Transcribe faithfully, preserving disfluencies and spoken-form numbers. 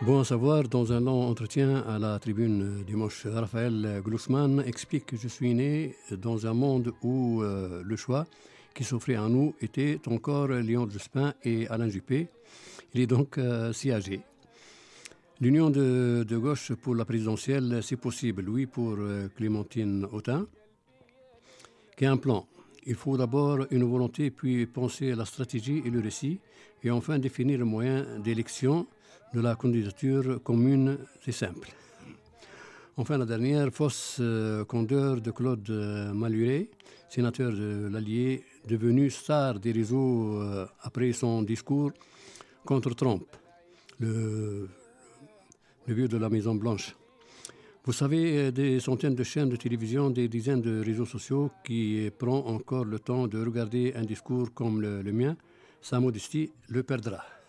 Bon à savoir, dans un long entretien à la tribune dimanche, Raphaël Glucksmann explique que je suis né dans un monde où euh, le choix qui s'offrait à nous était encore Léon Jospin et Alain Juppé. Il est donc euh, si âgé. L'union de, de gauche pour la présidentielle, c'est possible, oui, pour euh, Clémentine Autain, qui a un plan. Il faut d'abord une volonté, puis penser la stratégie et le récit, et enfin définir le moyen d'élection de la candidature commune, c'est simple. Enfin, la dernière, fausse euh, candeur de Claude euh, Malhuret, sénateur de l'Allier, devenu star des réseaux euh, après son discours contre Trump, le, le vieux de la Maison-Blanche. Vous savez, des centaines de chaînes de télévision, des dizaines de réseaux sociaux qui prend encore le temps de regarder un discours comme le, le mien, sa modestie le perdra.